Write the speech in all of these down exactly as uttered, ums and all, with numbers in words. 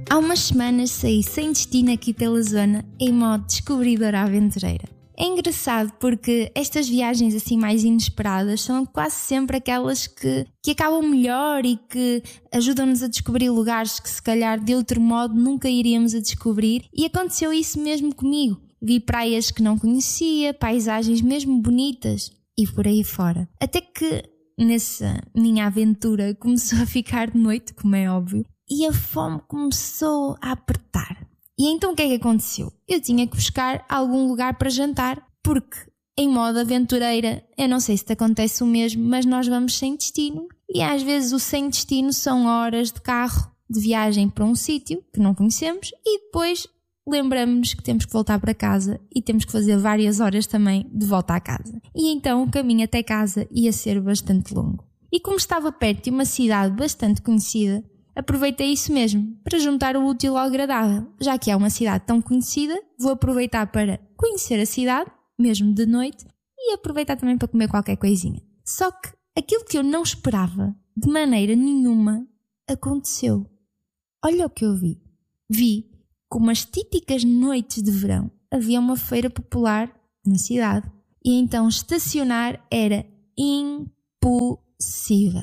Há umas semanas saí sem destino aqui pela zona em modo descobridora aventureira. É engraçado porque estas viagens assim mais inesperadas são quase sempre aquelas que, que acabam melhor e que ajudam-nos a descobrir lugares que se calhar de outro modo nunca iríamos a descobrir, e aconteceu isso mesmo comigo. Vi praias que não conhecia, paisagens mesmo bonitas e por aí fora. Até que nessa minha aventura começou a ficar de noite, como é óbvio, e a fome começou a apertar. E então o que é que aconteceu? Eu tinha que buscar algum lugar para jantar, porque em modo aventureira, eu não sei se te acontece o mesmo, mas nós vamos sem destino, e às vezes o sem destino são horas de carro de viagem para um sítio que não conhecemos e depois lembramos-nos que temos que voltar para casa e temos que fazer várias horas também de volta à casa. E então o caminho até casa ia ser bastante longo. E como estava perto de uma cidade bastante conhecida, aproveitei isso mesmo, para juntar o útil ao agradável. Já que é uma cidade tão conhecida, vou aproveitar para conhecer a cidade, mesmo de noite, e aproveitar também para comer qualquer coisinha. Só que aquilo que eu não esperava, de maneira nenhuma, aconteceu. Olha o que eu vi. Vi, como as típicas noites de verão, havia uma feira popular na cidade. E então estacionar era impossível.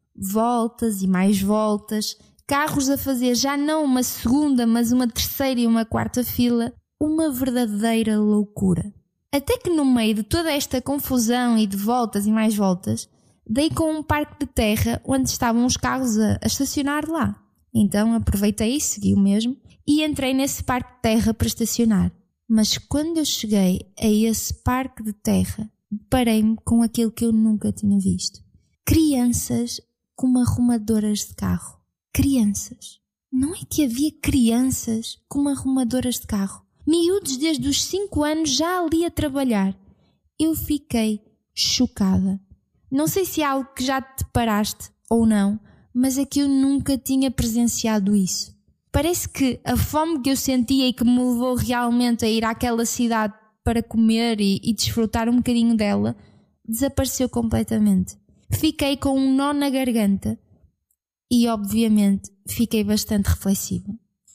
Voltas e mais voltas, carros a fazer já não uma segunda, mas uma terceira e uma quarta fila, uma verdadeira loucura. Até que no meio de toda esta confusão e de voltas e mais voltas, dei com um parque de terra onde estavam os carros a, a estacionar lá. Então aproveitei e segui o mesmo e entrei nesse parque de terra para estacionar. Mas quando eu cheguei a esse parque de terra, deparei-me com aquilo que eu nunca tinha visto. Crianças como arrumadoras de carro. Crianças. Não é que havia crianças como arrumadoras de carro. Miúdos desde os cinco anos já ali a trabalhar. Eu fiquei chocada. Não sei se é algo que já te deparaste ou não, mas é que eu nunca tinha presenciado isso. Parece que a fome que eu sentia e que me levou realmente a ir àquela cidade para comer e, e desfrutar um bocadinho dela, desapareceu completamente. Fiquei com um nó na garganta e, obviamente, fiquei bastante reflexiva.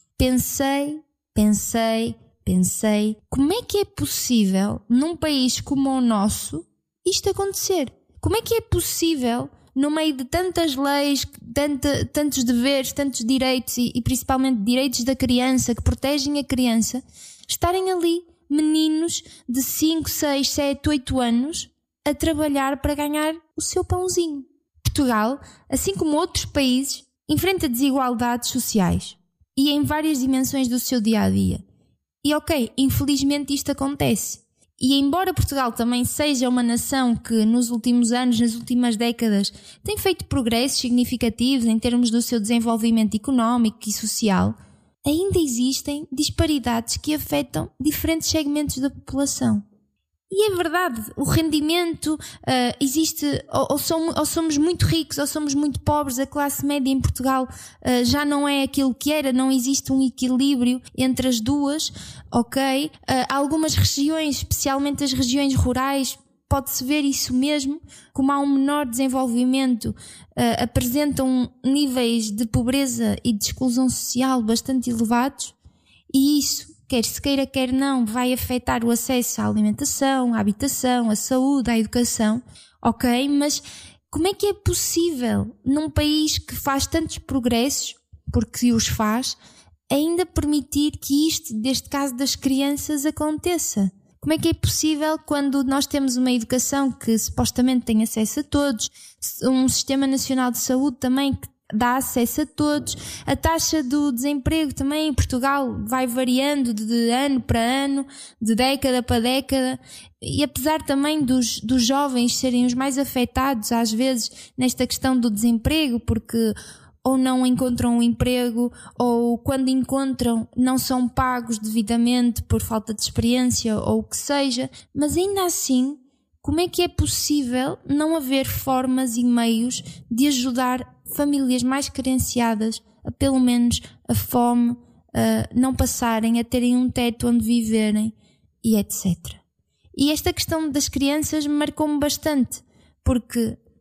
Pensei, pensei, pensei, como é que é possível, num país como o nosso, isto acontecer? Como é que é possível, no meio de tantas leis, tanta, tantos deveres, tantos direitos e, e principalmente direitos da criança, que protegem a criança, estarem ali meninos de cinco, seis, sete, oito anos a trabalhar para ganhar o seu pãozinho? Portugal, assim como outros países, enfrenta desigualdades sociais e em várias dimensões do seu dia-a-dia. E ok, infelizmente isto acontece. E embora Portugal também seja uma nação que nos últimos anos, nas últimas décadas, tem feito progressos significativos em termos do seu desenvolvimento económico e social, ainda existem disparidades que afetam diferentes segmentos da população. E é verdade, o rendimento uh, existe, ou, ou, somos, ou somos muito ricos ou somos muito pobres. A classe média em Portugal uh, já não é aquilo que era, não existe um equilíbrio entre as duas, ok? Uh, algumas regiões, especialmente as regiões rurais, pode-se ver isso mesmo, como há um menor desenvolvimento, uh, apresentam níveis de pobreza e de exclusão social bastante elevados, e isso, quer se queira, quer não, vai afetar o acesso à alimentação, à habitação, à saúde, à educação, ok? Mas como é que é possível, num país que faz tantos progressos, porque os faz, ainda permitir que isto, deste caso das crianças, aconteça? Como é que é possível quando nós temos uma educação que supostamente tem acesso a todos, um sistema nacional de saúde também que dá acesso a todos, a taxa do desemprego também em Portugal vai variando de ano para ano, de década para década, e apesar também dos, dos jovens serem os mais afetados às vezes nesta questão do desemprego, porque ou não encontram um emprego, ou quando encontram não são pagos devidamente por falta de experiência ou o que seja, mas ainda assim, como é que é possível não haver formas e meios de ajudar famílias mais carenciadas a pelo menos a fome, a não passarem, a terem um teto onde viverem e etcétera. E esta questão das crianças marcou-me bastante, porque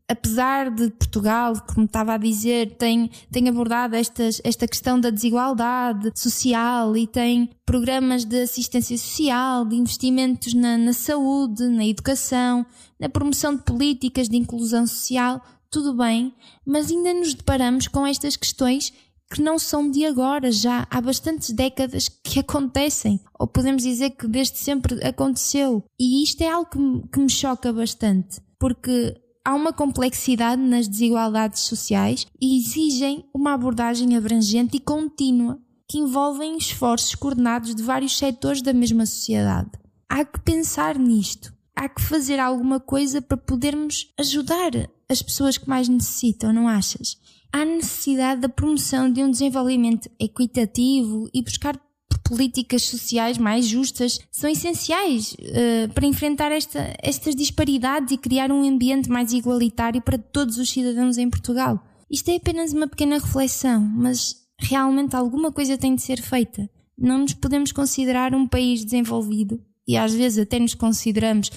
apesar de Portugal, como estava a dizer, tem, tem abordado estas, esta questão da desigualdade social e tem programas de assistência social, de investimentos na, na saúde, na educação, na promoção de políticas de inclusão social, tudo bem, mas ainda nos deparamos com estas questões que não são de agora, já há bastantes décadas que acontecem, ou podemos dizer que desde sempre aconteceu. E isto é algo que me, que me choca bastante, porque há uma complexidade nas desigualdades sociais e exigem uma abordagem abrangente e contínua, que envolvem esforços coordenados de vários setores da mesma sociedade. Há que pensar nisto, há que fazer alguma coisa para podermos ajudar as pessoas que mais necessitam, não achas? Há necessidade da promoção de um desenvolvimento equitativo e buscar políticas sociais mais justas são essenciais uh, para enfrentar esta, estas disparidades e criar um ambiente mais igualitário para todos os cidadãos em Portugal. Isto é apenas uma pequena reflexão, mas realmente alguma coisa tem de ser feita. Não nos podemos considerar um país desenvolvido, e às vezes até nos consideramos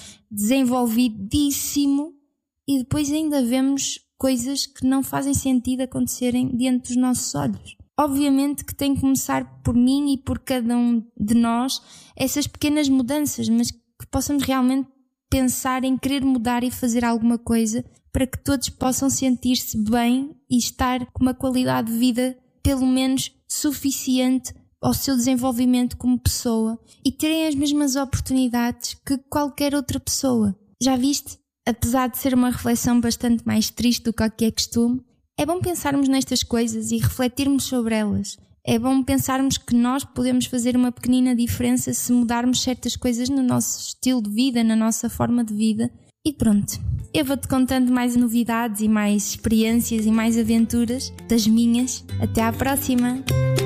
desenvolvidíssimo, e depois ainda vemos coisas que não fazem sentido acontecerem diante dos nossos olhos. Obviamente que tem que começar por mim e por cada um de nós essas pequenas mudanças, mas que possamos realmente pensar em querer mudar e fazer alguma coisa para que todos possam sentir-se bem e estar com uma qualidade de vida pelo menos suficiente ao seu desenvolvimento como pessoa e terem as mesmas oportunidades que qualquer outra pessoa. Já viste? Apesar de ser uma reflexão bastante mais triste do que é costume, é bom pensarmos nestas coisas e refletirmos sobre elas. É bom pensarmos que nós podemos fazer uma pequenina diferença se mudarmos certas coisas no nosso estilo de vida, na nossa forma de vida. E pronto, eu vou-te contando mais novidades e mais experiências e mais aventuras das minhas. Até à próxima!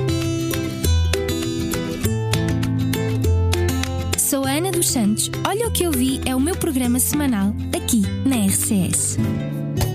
Sou a Ana dos Santos. Olha o que eu vi é o meu programa semanal aqui na R C S.